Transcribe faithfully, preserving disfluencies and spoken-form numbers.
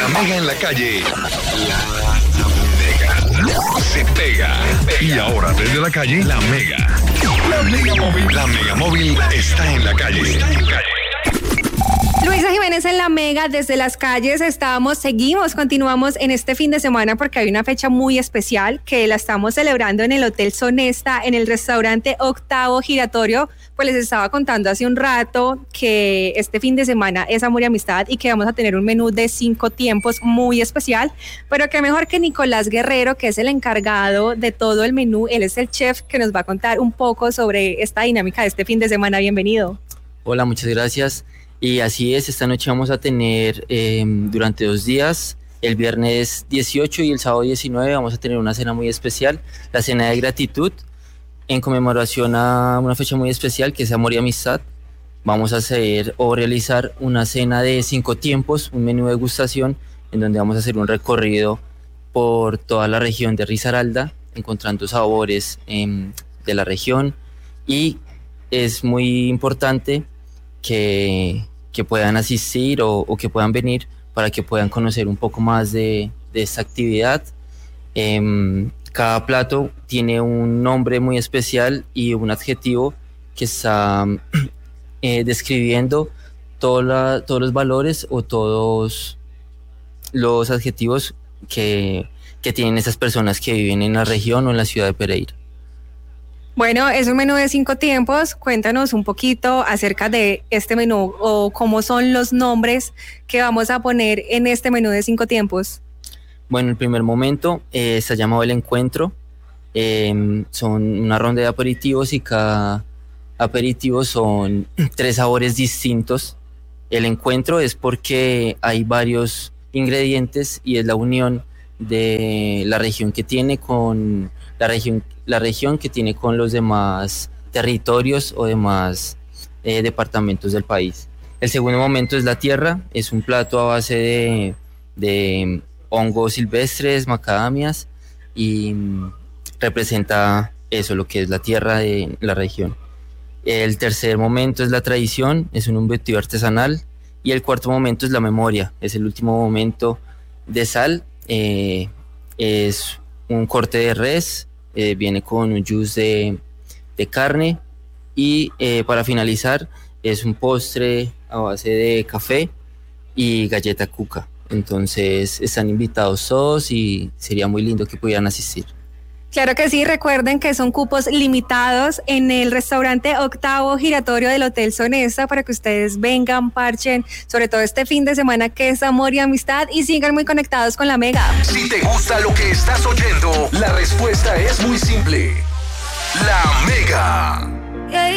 La Mega en la calle. La Mega. Se pega. Y ahora desde la calle, La Mega. La Mega Móvil. La Mega Móvil está en la calle. Está en la calle. Luisa Jiménez en La Mega, desde las calles estábamos, seguimos, continuamos en este fin de semana porque hay una fecha muy especial que la estamos celebrando en el Hotel Sonesta, en el restaurante Octavo Giratorio. Pues les estaba contando hace un rato que este fin de semana es Amor y Amistad y que vamos a tener un menú de cinco tiempos muy especial, pero que mejor que Nicolás Guerrero, que es el encargado de todo el menú. Él es el chef que nos va a contar un poco sobre esta dinámica de este fin de semana. Bienvenido. Hola, muchas gracias. Y así es, esta noche vamos a tener eh, durante dos días, el viernes dieciocho y el sábado diecinueve, vamos a tener una cena muy especial, la cena de gratitud, en conmemoración a una fecha muy especial que es Amor y Amistad. Vamos a hacer o realizar una cena de cinco tiempos, un menú de degustación, en donde vamos a hacer un recorrido por toda la región de Risaralda, encontrando sabores eh, de la región, y es muy importante que... que puedan asistir o, o que puedan venir para que puedan conocer un poco más de, de esta actividad. Eh, cada plato tiene un nombre muy especial y un adjetivo que está eh, describiendo toda la, todos los valores o todos los adjetivos que, que tienen esas personas que viven en la región o en la ciudad de Pereira. Bueno, es un menú de cinco tiempos. Cuéntanos un poquito acerca de este menú o cómo son los nombres que vamos a poner en este menú de cinco tiempos. Bueno, el primer momento eh, está llamado el encuentro. Eh, son una ronda de aperitivos y cada aperitivo son tres sabores distintos. El encuentro es porque hay varios ingredientes y es la unión de la región que tiene con la región la región que tiene con los demás territorios o demás eh, departamentos del país. El segundo momento es la tierra, es un plato a base de, de hongos silvestres, macadamias, y mm, representa eso, lo que es la tierra de la región. El tercer momento es la tradición, es un embutido artesanal, y el cuarto momento es la memoria, es el último momento de sal, eh, es un corte de res. Eh, viene con un juice de, de carne y eh, para finalizar es un postre a base de café y galleta cuca. Entonces están invitados todos y sería muy lindo que pudieran asistir. Claro que sí, recuerden que son cupos limitados en el restaurante Octavo Giratorio del Hotel Sonesta para que ustedes vengan, parchen, sobre todo este fin de semana que es Amor y Amistad, y sigan muy conectados con La Mega. Si te gusta lo que estás oyendo, la respuesta es muy simple. La Mega.